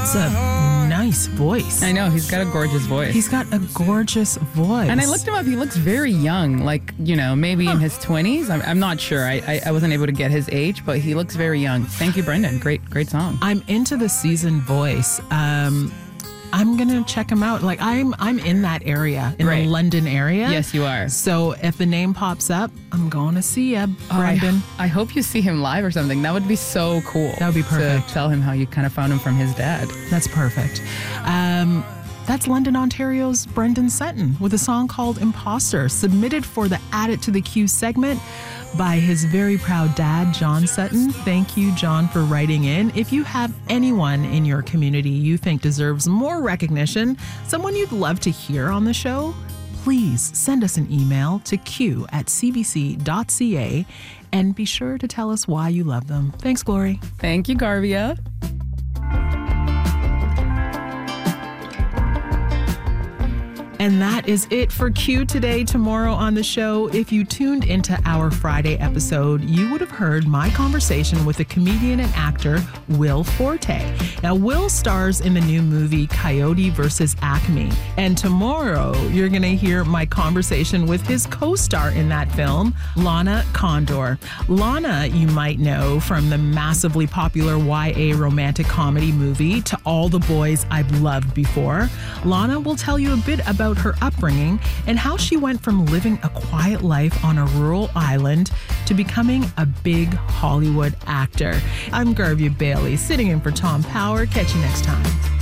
That's a nice voice. I know, he's got a gorgeous voice. He's got a gorgeous voice. And I looked him up. He looks very young, like, maybe in his 20s. I'm not sure. I wasn't able to get his age, but he looks very young. Thank you, Brendan. Great song. I'm into the seasoned voice. I'm going to check him out. Like, I'm in that area, in the London area. Yes, you are. So if the name pops up, I'm going to see you, Brendan. I hope you see him live or something. That would be so cool. That would be perfect. To tell him how you kind of found him from his dad. That's perfect. That's London, Ontario's Brendan Sutton with a song called Imposter, submitted for the Add It to the Queue segment by his very proud dad, John Sutton. Thank you, John, for writing in. If you have anyone in your community you think deserves more recognition, someone you'd love to hear on the show, please send us an email to q@cbc.ca and be sure to tell us why you love them. Thanks, Glory. Thank you, Garvia. And that is it for Q today. Tomorrow on the show, if you tuned into our Friday episode, you would have heard my conversation with the comedian and actor Will Forte. Now, Will stars in the new movie Coyote vs. Acme. And tomorrow, you're going to hear my conversation with his co-star in that film, Lana Condor. Lana, you might know from the massively popular YA romantic comedy movie To All the Boys I've Loved Before. Lana will tell you a bit about her upbringing and how she went from living a quiet life on a rural island to becoming a big Hollywood actor. I'm Garvia Bailey, sitting in for Tom Power. Catch you next time.